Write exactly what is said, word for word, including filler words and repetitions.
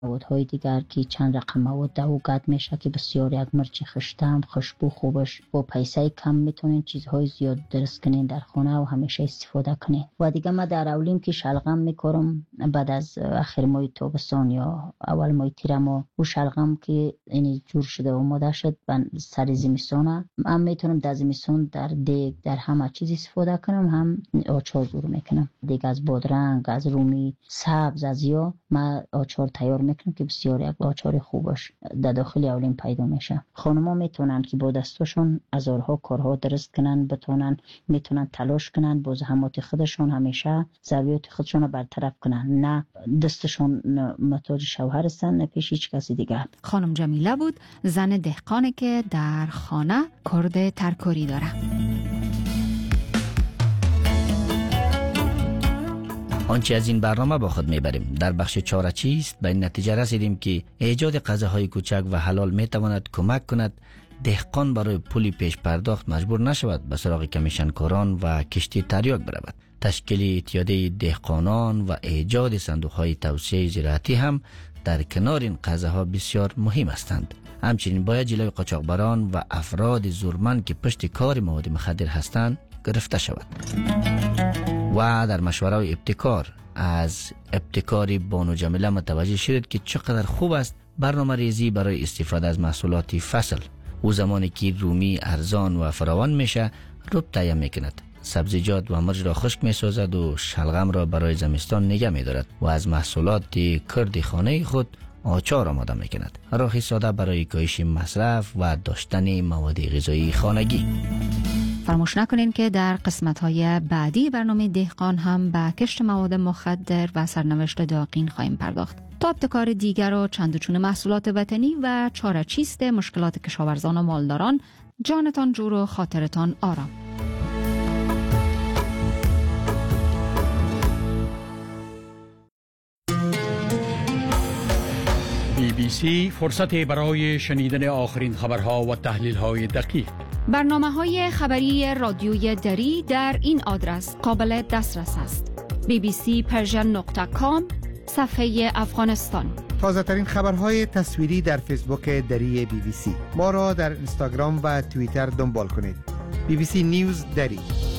موادهای دیگر که چند رقم مواد اوگد میشه که بسیار یک مرچ خشتم خوشبو خوبش با پیسه کم میتونین چیزهای زیاد درست کنین در خانه و همیشه استفاده کنین. و دیگه ما در اولیم که شلغم میکارم بعد از آخر ماه تابستان یا اول ماه تیر ما و شلغم که این جور شده و آماده شد سر زمستان من میتونم در زمستان در دیگ در همه چیز استفاده کنم، هم آچار جور میکنم. دیگه از بادرنگ، از رومی سبز، از یا ما آچار تیار میکنم که بسیار یک آچار خوبش در داخل اولین پیدا میشه. خانم‌ها میتونن که با دستشون هزارها کارها درست کنن، بتونن میتونن تلاش کنن با زحمات خودشون همیشه ضروریات خودشون رو برطرف کنن، نه دستشون محتاج شوهر هستن نه پیش هیچ کسی دیگر. خانم جمیله بود، زن دهقانی که در خانه کرد ترکاری داره. آنچه از این برنامه با خود میبریم در بخش چاره چیست به این نتیجه رسیدیم که ایجاد غذاهای کوچک و حلال میتواند کمک کند دهقان برای پولی پیش پرداخت مجبور نشود به سراغ کمیشنکاران و کشتی تریاک برود. تشکیل اتحادیه دهقانان و ایجاد صندوق‌های توسعه زراعتی هم در کنار این غذاها بسیار مهم هستند. همچنین باید جلوی قاچاقبران و افراد زورمند که پشت کار مواد مخدر هستند گرفته شود. و در مشوره ابتکار از ابتکاری بانو جمیله متوجه شدید که چقدر خوب است برنامه ریزی برای استفاده از محصولات فصل. او زمانی که رومی ارزان و فراوان میشه رب تهیه میکند، سبزیجات و مرچ را خشک میسازد و شلغم را برای زمستان نگه میدارد و از محصولات کرد خانه خود آچار آماده میکند. راهی ساده برای کاهش مصرف و داشتن مواد غذایی خانگی. فراموش نکنین که در قسمت‌های بعدی برنامه دهقان هم به کشت مواد مخدر و سرنوشت داغین خواهیم پرداخت. تا ابتکار دیگر و چند و چون محصولات وطنی و چاره چیست مشکلات کشاورزان و مالداران، جانتان جور و خاطرتان آرام. بی بی سی فرصت برای شنیدن آخرین خبرها و تحلیل‌های دقیق. برنامه‌های خبری رادیوی دری در این آدرس قابل دسترس است: بی بی سی پرژن نقطه کام صفحه افغانستان. تازه ترین خبرهای تصویری در فیسبوک دری بی بی سی. ما را در اینستاگرام و توییتر دنبال کنید. بی بی سی نیوز دری.